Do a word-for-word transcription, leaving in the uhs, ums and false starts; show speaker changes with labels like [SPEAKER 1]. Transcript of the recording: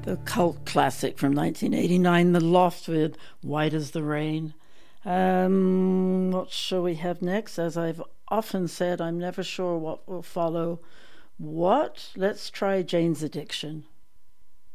[SPEAKER 1] The cult classic from nineteen eighty-nine, The Loft with White as the Rain. Um, what shall we have next? As I've often said, I'm never sure what will follow what. Let's try Jane's Addiction.